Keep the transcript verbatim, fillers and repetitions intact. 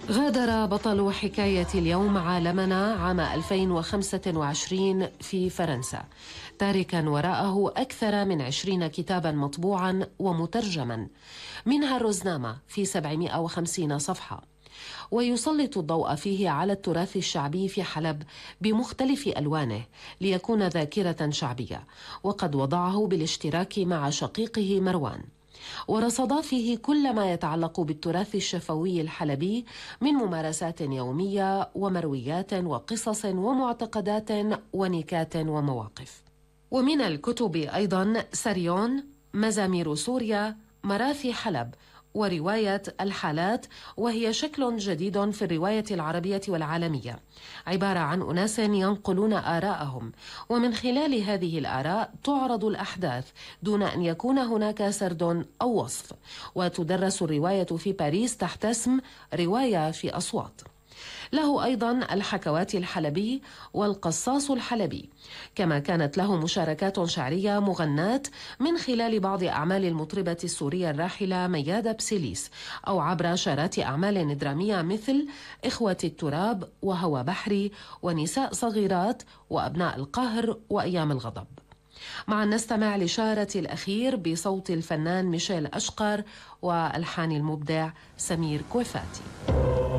غادر بطل حكاية اليوم عالمنا عام ألفين وخمسة وعشرين في فرنسا، تاركا وراءه أكثر من عشرين كتابا مطبوعا ومترجما، منها الروزنامة في سبعمائة وخمسين صفحة، ويسلط الضوء فيه على التراث الشعبي في حلب بمختلف ألوانه ليكون ذاكرة شعبية، وقد وضعه بالاشتراك مع شقيقه مروان، ورصدا فيه كل ما يتعلق بالتراث الشفوي الحلبي من ممارسات يومية ومرويات وقصص ومعتقدات ونكات ومواقف. ومن الكتب أيضا سريون، مزامير سوريا، مراثي حلب، ورواية الحالات، وهي شكل جديد في الرواية العربية والعالمية، عبارة عن أناس ينقلون آراءهم، ومن خلال هذه الآراء تعرض الأحداث دون أن يكون هناك سرد أو وصف، وتدرس الرواية في باريس تحت اسم رواية في أصوات. له أيضا الحكوات الحلبي والقصاص الحلبي، كما كانت له مشاركات شعرية مغناة من خلال بعض أعمال المطربة السورية الراحلة ميادة بسيليس، أو عبر شارات أعمال درامية مثل إخوة التراب وهوى بحري ونساء صغيرات وأبناء القهر وأيام الغضب. معا نستمع لشارة الأخير بصوت الفنان ميشيل أشقر والحان المبدع سمير كويفاتي.